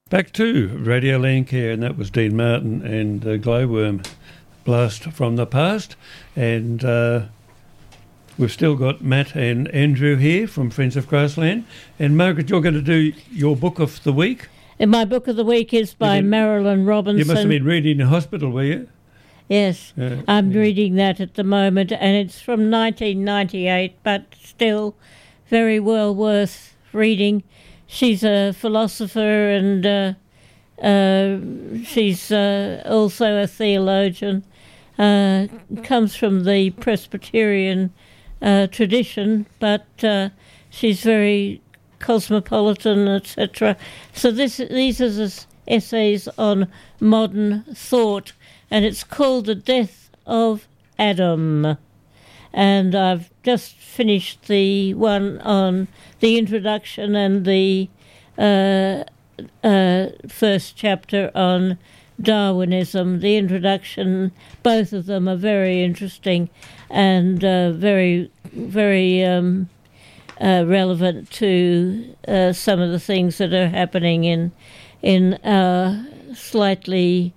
Back to Radio Landcare, and that was Dean Martin and Glowworm Blast from the Past. And we've still got Matt and Andrew here from Friends of Grassland. And Margaret, you're going to do your book of the week? And my book of the week is by Marilyn Robinson. You must have been reading in hospital, were you? Yes, I'm reading that at the moment, and it's from 1998, but still very well worth reading. She's a philosopher, and she's also a theologian. Comes from the Presbyterian tradition, but she's very cosmopolitan, etc. So these are essays on modern thought, and it's called The Death of Adam. And I've just finished the one on the introduction and the first chapter on Darwinism. The introduction, both of them are very interesting and very, very relevant to some of the things that are happening in our slightly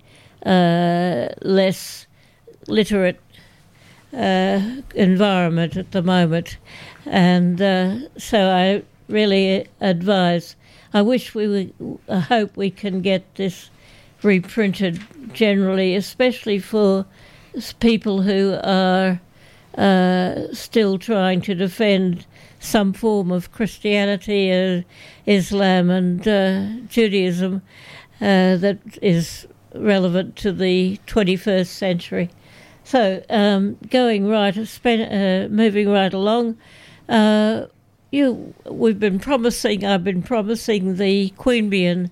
less literate environment at the moment. And so I really advise, I hope we can get this reprinted generally, especially for people who are still trying to defend some form of Christianity, Islam and Judaism that is relevant to the 21st century. So, moving right along, I've been promising the Queanbeyan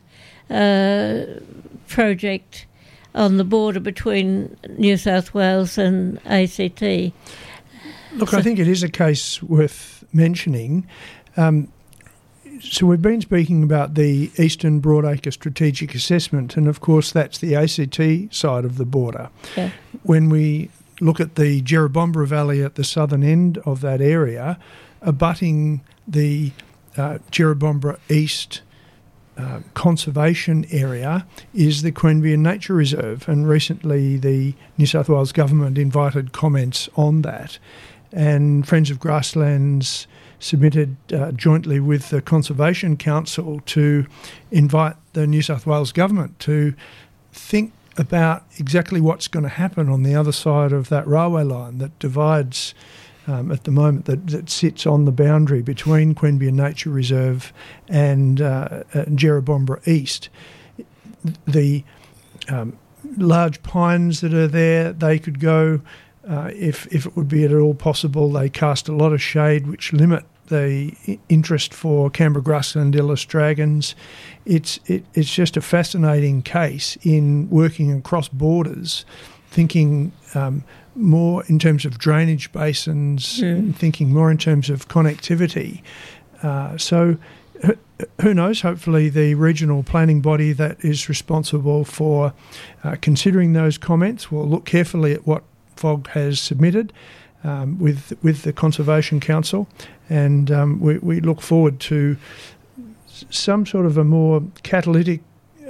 project on the border between New South Wales and ACT. Look, I think it is a case worth mentioning. So we've been speaking about the Eastern Broadacre Strategic Assessment, and of course that's the ACT side of the border. Yeah. When we look at the Jerrabomberra Valley at the southern end of that area, abutting the Jerrabomberra East conservation area is the Queanbeyan Nature Reserve, and recently the New South Wales Government invited comments on that. And Friends of Grasslands submitted jointly with the Conservation Council to invite the New South Wales Government to think about exactly what's going to happen on the other side of that railway line that divides at the moment, that sits on the boundary between Queanbeyan Nature Reserve and Jerrabomberra East. The large pines that are there, they could go, if it would be at all possible, they cast a lot of shade which limit the interest for Canberra grasslandilla dragons. It's just a fascinating case in working across borders, thinking more in terms of drainage basins, thinking more in terms of connectivity. So who knows, hopefully the regional planning body that is responsible for considering those comments will look carefully at what FOG has submitted with the Conservation Council, and we look forward to some sort of a more catalytic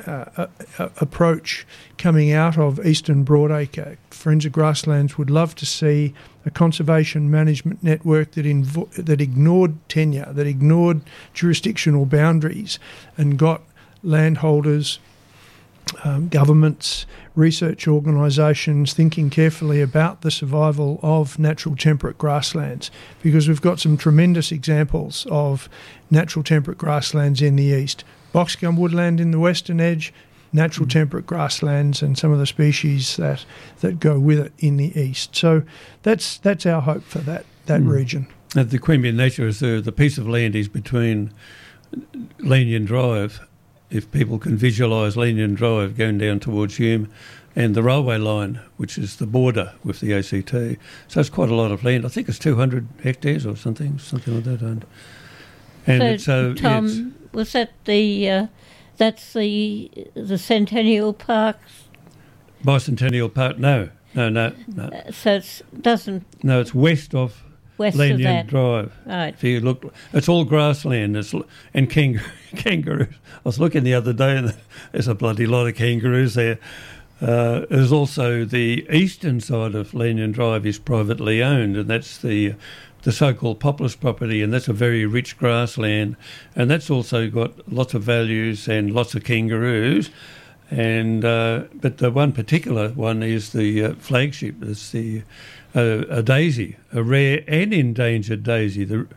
approach coming out of Eastern Broadacre. Friends of Grasslands would love to see a conservation management network that ignored tenure, that ignored jurisdictional boundaries, and got landholders, governments, research organisations thinking carefully about the survival of natural temperate grasslands, because we've got some tremendous examples of natural temperate grasslands in the east. Boxgum woodland in the western edge, natural temperate grasslands and some of the species that go with it in the east. So that's our hope for that region. At the Queanbeyan Nature Reserve, the piece of land is between Lanyon Drive, if people can visualise Lanyon Drive going down towards Hume, and the railway line, which is the border with the ACT. So it's quite a lot of land. I think it's 200 hectares or something like that. And so Tom, was that that's the Centennial Park? Bicentennial Park? No. So it doesn't... No, it's west of west of Lanyon that. Drive. Right. If you look, it's all grassland and kangaroos. I was looking the other day and there's a bloody lot of kangaroos there. There's also the eastern side of Lanyon Drive is privately owned, and that's the so-called Poplars property, and that's a very rich grassland, and that's also got lots of values and lots of kangaroos. And but the one particular one is the flagship. It's the a daisy, a rare and endangered daisy, the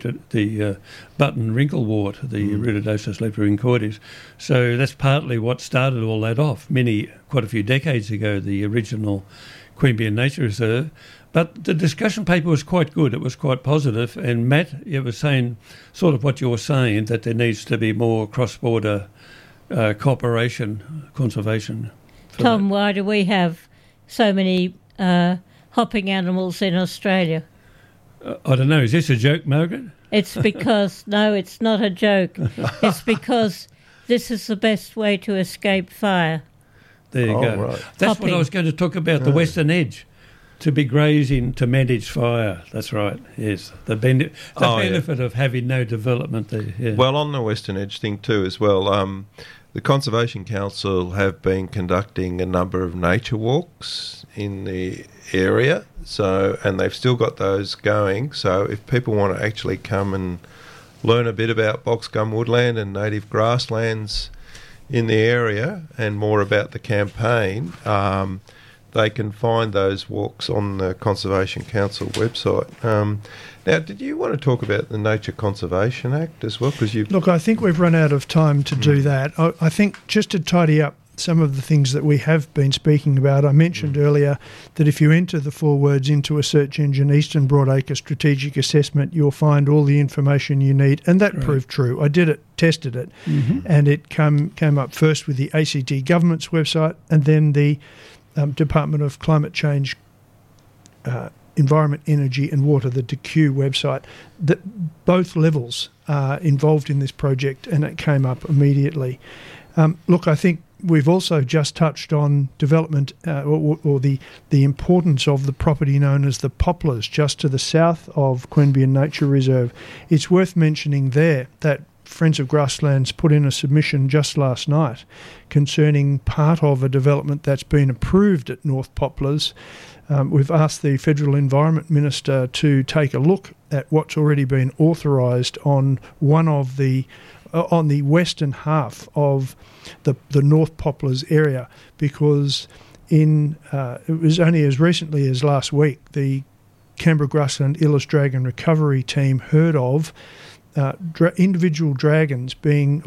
button wrinklewort, the Iridodosus leproincoides. So that's partly what started all that off quite a few decades ago, the original Queanbeyan Nature Reserve. But the discussion paper was quite good. It was quite positive. And Matt, you were saying sort of what you're saying, that there needs to be more cross-border cooperation, conservation. Tom, why do we have so many hopping animals in Australia? I don't know. Is this a joke, Margaret? It's because, no, it's not a joke. It's because this is the best way to escape fire. There you go. Right. That's Hopping. what I was going to talk about, the Western Edge. To be grazing to manage fire. That's right, yes. The benefit of having no development there. Yeah. Well, on the Western Edge thing too as well, the Conservation Council have been conducting a number of nature walks in the area, and they've still got those going. So if people want to actually come and learn a bit about box gum woodland and native grasslands in the area and more about the campaign, they can find those walks on the Conservation Council website. Now, did you want to talk about the Nature Conservation Act as well? Look, I think we've run out of time to do that. I think just to tidy up some of the things that we have been speaking about, I mentioned earlier that if you enter the 4 words into a search engine, Eastern Broadacre Strategic Assessment, you'll find all the information you need, and that proved true. I did it, tested it, and it came up first with the ACT Government's website and then the Department of Climate Change, Environment, Energy and Water, the DECU website. That both levels are involved in this project, and it came up immediately. Look, I think we've also just touched on development or the importance of the property known as the Poplars, just to the south of Queanbeyan Nature Reserve. It's worth mentioning there that Friends of Grasslands put in a submission just last night concerning part of a development that's been approved at North Poplars. We've asked the Federal Environment Minister to take a look at what's already been authorised on on the western half of the North Poplars area, because it was only as recently as last week the Canberra Grassland Illes Dragon Recovery Team heard of one individual dragon being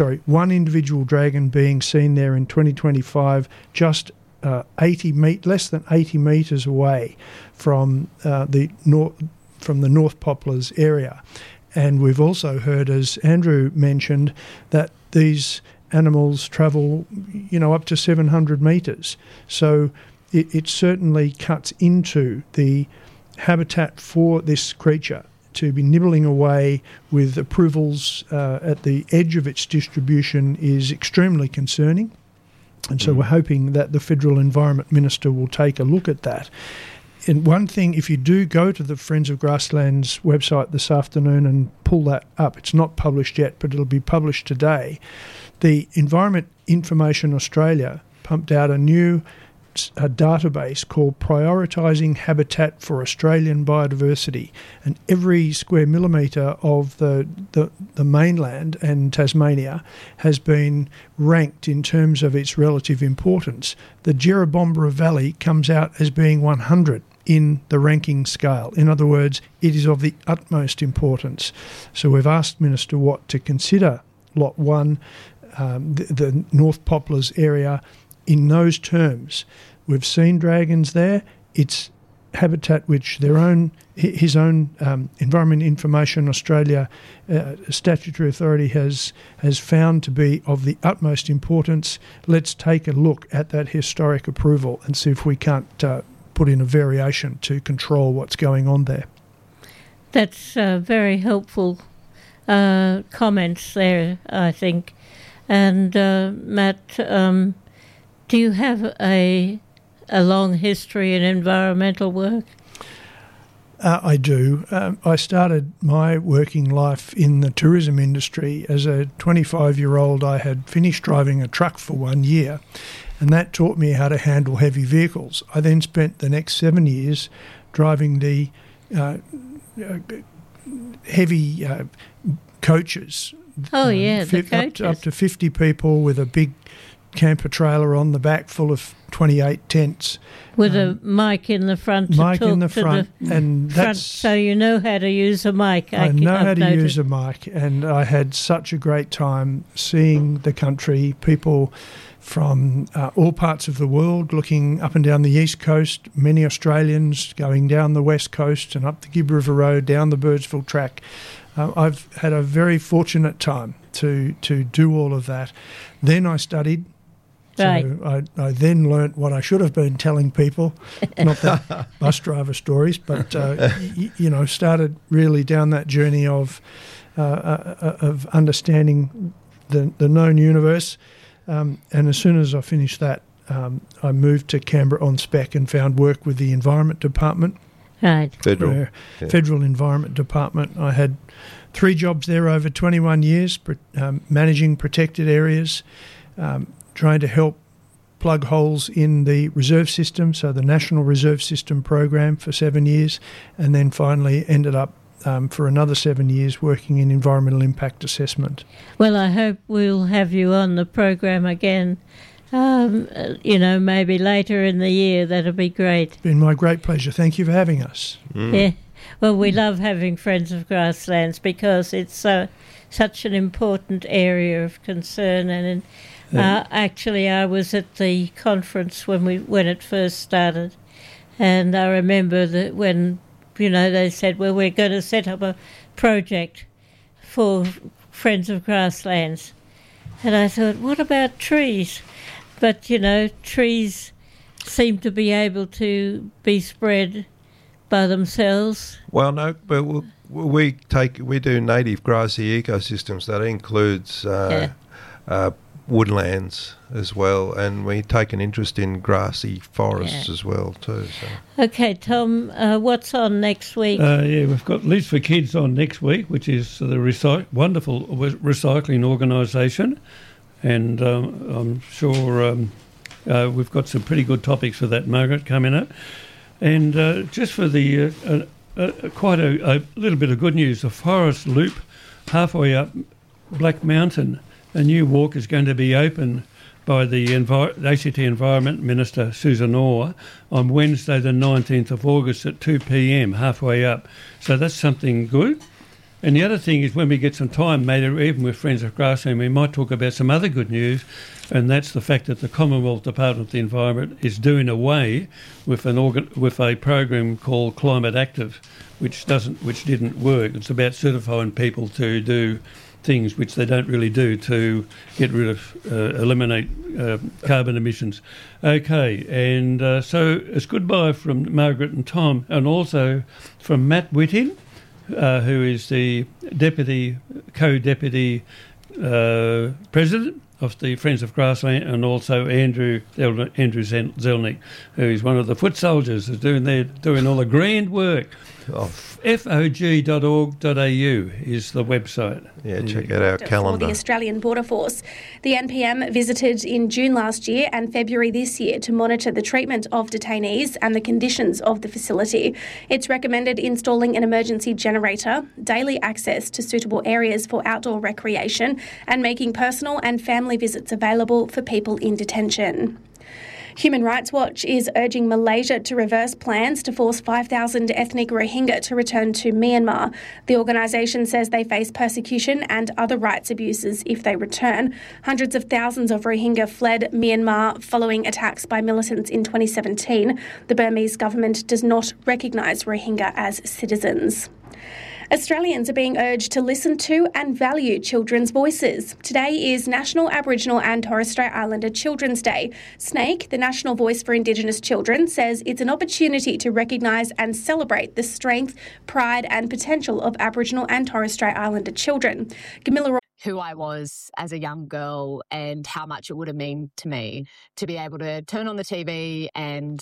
seen there in 2025, just less than 80 metres away from the North Poplars area. And we've also heard, as Andrew mentioned, that these animals travel, up to 700 metres. So it certainly cuts into the habitat for this creature. To be nibbling away with approvals at the edge of its distribution is extremely concerning. And so we're hoping that the Federal Environment Minister will take a look at that. And one thing, if you do go to the Friends of Grasslands website this afternoon and pull that up, it's not published yet, but it'll be published today. The Environment Information Australia pumped out a new database called Prioritising Habitat for Australian Biodiversity, and every square millimetre of the mainland and Tasmania has been ranked in terms of its relative importance. The Jerrabomberra Valley comes out as being 100 in the ranking scale. In other words, it is of the utmost importance. So we've asked Minister Watt to consider Lot 1, the North Poplars area, in those terms. We've seen dragons there. It's habitat which his own Environment Information Australia statutory authority has found to be of the utmost importance. Let's take a look at that historic approval and see if we can't put in a variation to control what's going on there. That's very helpful comments there, I think. And Matt, do you have a long history in environmental work? I do. I started my working life in the tourism industry. As a 25-year-old, I had finished driving a truck for 1 year, and that taught me how to handle heavy vehicles. I then spent the next 7 years driving the heavy coaches. Oh, yeah, the coaches. Up to 50 people with a big camper trailer on the back full of 28 tents. With a mic in the front to talk in the to front, the and front, so you know how to use a mic. I know how to use a mic, and I had such a great time seeing the country, people from all parts of the world, looking up and down the east coast, many Australians going down the west coast and up the Gibb River Road, down the Birdsville track. I've had a very fortunate time to do all of that. Then I studied. Right. So I then learnt what I should have been telling people, not the bus driver stories, but started really down that journey of understanding the known universe. And as soon as I finished that, I moved to Canberra on spec and found work with the Environment Department. Right. Federal Environment Department. I had 3 jobs there over 21 years, managing protected areas, trying to help plug holes in the reserve system, so the National Reserve System program for 7 years, and then finally ended up for another 7 years working in environmental impact assessment. Well, I hope we'll have you on the program again, maybe later in the year. That'll be great. It's been my great pleasure. Thank you for having us. Yeah. Well, we love having Friends of Grasslands because it's such an important area of concern. And actually, I was at the conference when it first started, and I remember that when they said, well, we're going to set up a project for Friends of Grasslands, and I thought, what about trees? But trees seem to be able to be spread by themselves. Well, no, but we do native grassy ecosystems. That includes woodlands as well, and we take an interest in grassy forests as well too. So. Okay, Tom, what's on next week? We've got Lids for Kids on next week, which is the wonderful recycling organisation, and I'm sure we've got some pretty good topics for that, Margaret, coming up. And just for the quite a little bit of good news, the Forest Loop halfway up Black Mountain, a new walk is going to be open by the ACT Environment Minister, Susan Orr, on Wednesday the 19th of August at 2 p.m, halfway up. So that's something good. And the other thing is when we get some time, maybe even with Friends of Grassland, we might talk about some other good news, and that's the fact that the Commonwealth Department of the Environment is doing away with a program called Climate Active, which didn't work. It's about certifying people to do things which they don't really do to get rid of, eliminate carbon emissions. Okay, and so it's goodbye from Margaret and Tom, and also from Matt Whitting, who is the co-deputy president of the Friends of Grassland, and also Andrew Zelnick, who is one of the foot soldiers, who's doing all the grand work. FOG.org.au is the website. Yeah, check out our calendar. For the Australian Border Force. The NPM visited in June last year and February this year to monitor the treatment of detainees and the conditions of the facility. It's recommended installing an emergency generator, daily access to suitable areas for outdoor recreation, and making personal and family visits available for people in detention. Human Rights Watch is urging Malaysia to reverse plans to force 5,000 ethnic Rohingya to return to Myanmar. The organisation says they face persecution and other rights abuses if they return. Hundreds of thousands of Rohingya fled Myanmar following attacks by militants in 2017. The Burmese government does not recognise Rohingya as citizens. Australians are being urged to listen to and value children's voices. Today is National Aboriginal and Torres Strait Islander Children's Day. SNAICC, the National Voice for Indigenous Children, says it's an opportunity to recognise and celebrate the strength, pride and potential of Aboriginal and Torres Strait Islander children. Camilla, who I was as a young girl and how much it would have meant to me to be able to turn on the TV and